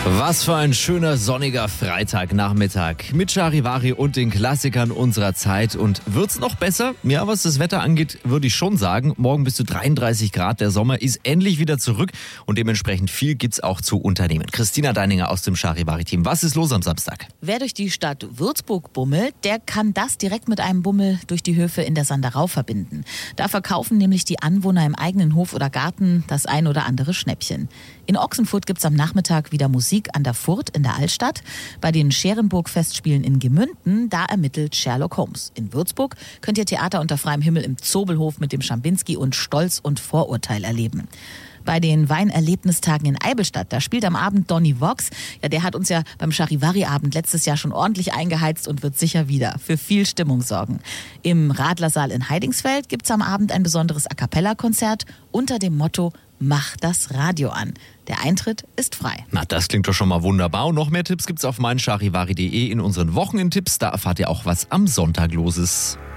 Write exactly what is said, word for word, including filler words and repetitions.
Was für ein schöner sonniger Freitagnachmittag mit Charivari und den Klassikern unserer Zeit. Und wird's noch besser? Ja, was das Wetter angeht, würde ich schon sagen. Morgen bis zu dreiunddreißig Grad. Der Sommer ist endlich wieder zurück und dementsprechend viel gibt's auch zu unternehmen. Christina Deininger aus dem Charivari-Team. Was ist los am Samstag? Wer durch die Stadt Würzburg bummelt, der kann das direkt mit einem Bummel durch die Höfe in der Sanderau verbinden. Da verkaufen nämlich die Anwohner im eigenen Hof oder Garten das ein oder andere Schnäppchen. In Ochsenfurt gibt's am Nachmittag wieder Musik an der Furt in der Altstadt. Bei den Scherenburg-Festspielen in Gemünden, da ermittelt Sherlock Holmes. In Würzburg könnt ihr Theater unter freiem Himmel im Zobelhof mit dem Schambinski und Stolz und Vorurteil erleben. Bei den Weinerlebnistagen in Eibelstadt, da spielt am Abend Donny Vox. Ja, der hat uns ja beim Charivari-Abend letztes Jahr schon ordentlich eingeheizt und wird sicher wieder für viel Stimmung sorgen. Im Radlersaal in Heidingsfeld gibt's am Abend ein besonderes A-Cappella-Konzert unter dem Motto Mach das Radio an. Der Eintritt ist frei. Na, das klingt doch schon mal wunderbar. Und noch mehr Tipps gibt's auf mein charivari punkt de in unseren Wochenendtipps. Da erfahrt ihr auch, was am Sonntag los ist.